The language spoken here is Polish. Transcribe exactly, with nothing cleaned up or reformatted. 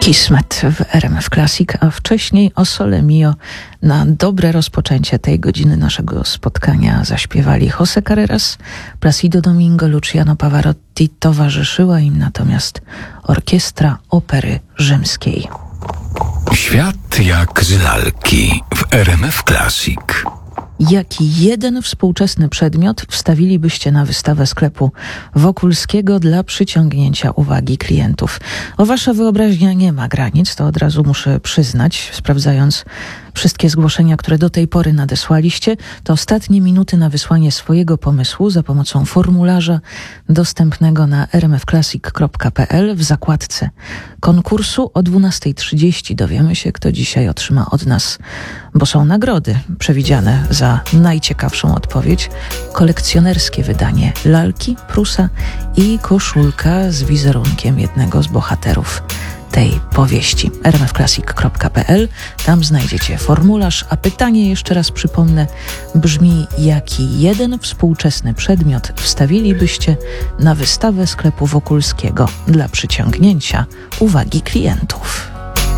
Kismet w R M F Classic, a wcześniej o Sole Mio. Na dobre rozpoczęcie tej godziny naszego spotkania zaśpiewali José Carreras, Placido Domingo, Luciano Pavarotti. Towarzyszyła im natomiast Orkiestra Opery Rzymskiej. Świat jak z lalki w R M F Classic. Jaki jeden współczesny przedmiot wstawilibyście na wystawę sklepu Wokulskiego dla przyciągnięcia uwagi klientów? O, wasza wyobraźnia nie ma granic, to od razu muszę przyznać, sprawdzając wszystkie zgłoszenia, które do tej pory nadesłaliście. To ostatnie minuty na wysłanie swojego pomysłu za pomocą formularza dostępnego na r m f classic kropka p l w zakładce konkursu. O dwunastej trzydzieści dowiemy się, kto dzisiaj otrzyma od nas, bo są nagrody przewidziane za najciekawszą odpowiedź. Kolekcjonerskie wydanie lalki Prusa i koszulka z wizerunkiem jednego z bohaterów tej powieści. r m f classic kropka p l. Tam znajdziecie formularz, a pytanie, jeszcze raz przypomnę, brzmi: jaki jeden współczesny przedmiot wstawilibyście na wystawę sklepu Wokulskiego dla przyciągnięcia uwagi klientów?